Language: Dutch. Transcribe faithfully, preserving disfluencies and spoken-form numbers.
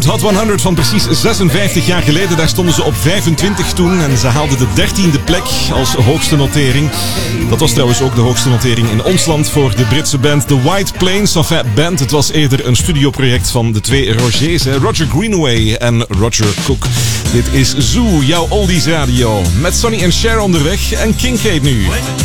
Hot honderd van precies zesenvijftig jaar geleden. Daar stonden ze op vijfentwintig toen en ze haalden de dertiende plek als hoogste notering. Dat was trouwens ook de hoogste notering in ons land voor de Britse band The White Plains. Enfin, band, het was eerder een studioproject van de twee Rogers, hè? Roger Greenaway en Roger Cook. Dit is Zoo, jouw oldies radio. Met Sonny en Cher onderweg en Kincaid nu.